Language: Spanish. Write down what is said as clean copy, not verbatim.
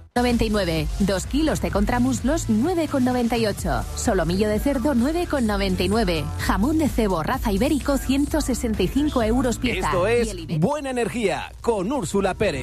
99. 2 kilos de contramuslos, 9,98. Solomillo de cerdo, 9,99. Jamón de cebo raza ibérico, 165 € pieza. Esto es Buena Energía con Úrsula Pérez.